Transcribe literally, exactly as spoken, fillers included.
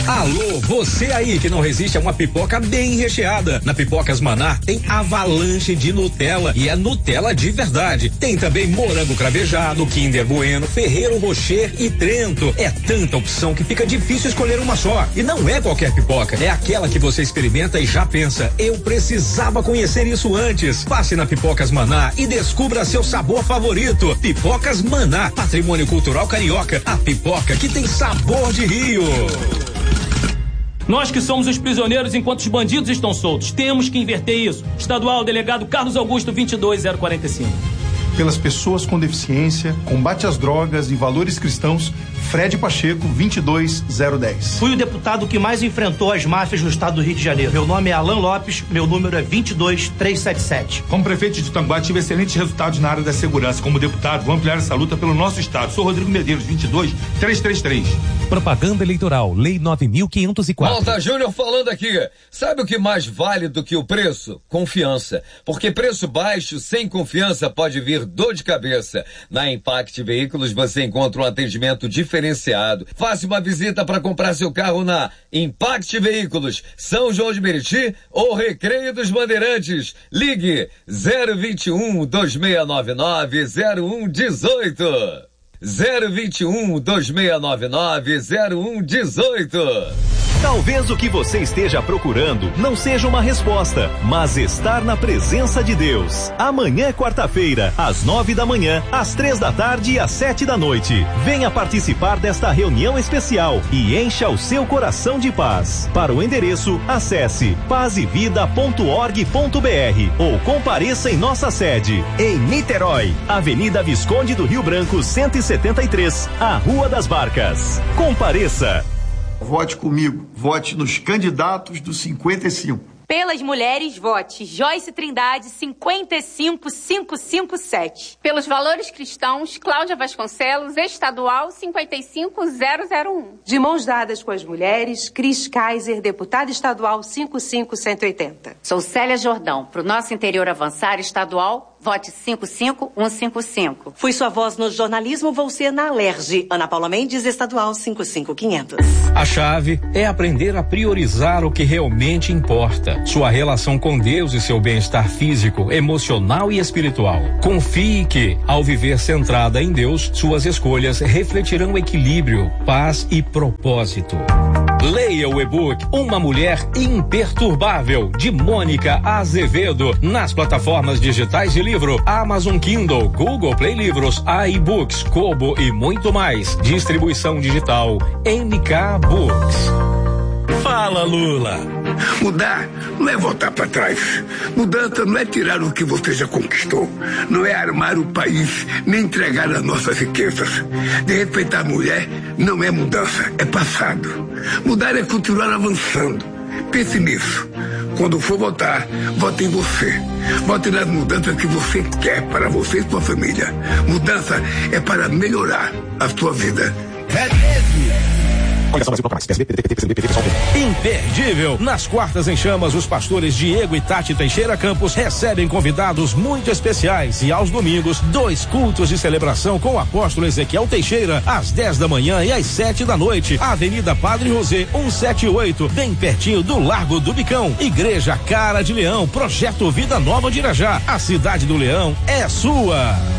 Alô, você aí que não resiste a uma pipoca bem recheada. Na Pipocas Maná tem avalanche de Nutella e é Nutella de verdade. Tem também morango cravejado, Kinder Bueno, Ferrero Rocher e Trento. É tanta opção que fica difícil escolher uma só. E não é qualquer pipoca, é aquela que você experimenta e já pensa, eu precisava conhecer isso antes. Passe na Pipocas Maná e descubra seu sabor favorito. Pipocas Maná, patrimônio cultural carioca. A pipoca que tem sabor de Rio. Nós que somos os prisioneiros enquanto os bandidos estão soltos, temos que inverter isso. Estadual, delegado Carlos Augusto, vinte e dois zero quarenta e cinco. Pelas pessoas com deficiência, combate às drogas e valores cristãos, Fred Pacheco, vinte e dois zero dez. Fui o deputado que mais enfrentou as máfias no estado do Rio de Janeiro. Meu nome é Alan Lopes, meu número é vinte e dois trezentos e setenta e sete. Como prefeito de Tanguá, tive excelentes resultados na área da segurança. Como deputado, vou ampliar essa luta pelo nosso estado. Sou Rodrigo Medeiros, vinte e dois trezentos e trinta e três. Propaganda eleitoral, Lei nove mil quinhentos e quatro. Malta Júnior falando aqui. Sabe o que mais vale do que o preço? Confiança. Porque preço baixo, sem confiança, pode vir dor de cabeça. Na Impact Veículos você encontra um atendimento diferenciado. Faça uma visita para comprar seu carro na Impact Veículos, São João de Meriti ou Recreio dos Bandeirantes. Ligue zero vinte e um, dois seis nove nove, zero um um oito. zero vinte e um, dois seis nove nove, zero um um oito. Talvez o que você esteja procurando não seja uma resposta, mas estar na presença de Deus. Amanhã é quarta-feira, às nove da manhã, às três da tarde e às sete da noite. Venha participar desta reunião especial e encha o seu coração de paz. Para o endereço, acesse paz e vida ponto org ponto br ou compareça em nossa sede, em Niterói, Avenida Visconde do Rio Branco, cento e setenta e três, a Rua das Barcas. Compareça. Vote comigo, vote nos candidatos do cinquenta e cinco. Pelas mulheres, vote Joyce Trindade, cinquenta e cinco mil quinhentos e cinquenta e sete. Pelos valores cristãos, Cláudia Vasconcelos, estadual cinquenta e cinco mil e um. De mãos dadas com as mulheres, Cris Kaiser, deputada estadual cinquenta e cinco mil cento e oitenta. Sou Célia Jordão, pro nosso interior avançar estadual, vote cinco cinco um cinco cinco. Fui sua voz no jornalismo, vou ser na Alerj. Ana Paula Mendes, estadual cinquenta e cinco mil e quinhentos. A chave é aprender a priorizar o que realmente importa. Sua relação com Deus e seu bem-estar físico, emocional e espiritual. Confie que, ao viver centrada em Deus, suas escolhas refletirão equilíbrio, paz e propósito. Leia o e-book Uma Mulher Imperturbável, de Mônica Azevedo, nas plataformas digitais de livro Amazon Kindle, Google Play Livros, iBooks, Kobo e muito mais. Distribuição digital M K Books. Fala, Lula. Mudar não é voltar para trás. Mudança não é tirar o que você já conquistou. Não é armar o país, nem entregar as nossas riquezas. De respeitar a mulher não é mudança, é passado. Mudar é continuar avançando. Pense nisso. Quando for votar, vote em você. Vote nas mudanças que você quer para você e sua família. Mudança é para melhorar a sua vida. É mesmo. Imperdível! Nas quartas em chamas, os pastores Diego e Tati Teixeira Campos recebem convidados muito especiais e aos domingos, dois cultos de celebração com o apóstolo Ezequiel Teixeira, às dez da manhã e às sete da noite. Avenida Padre José, cento e setenta e oito, bem pertinho do Largo do Bicão. Igreja Cara de Leão, Projeto Vida Nova de Irajá. A cidade do Leão é sua.